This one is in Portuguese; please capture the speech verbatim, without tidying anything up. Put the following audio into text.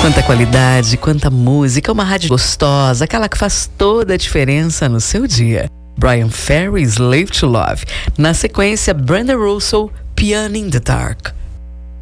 Quanta qualidade, quanta música, uma rádio gostosa, aquela que faz toda a diferença no seu dia. Bryan Ferry, Slave to Love. Na sequência, Brenda Russell, Piano in the Dark.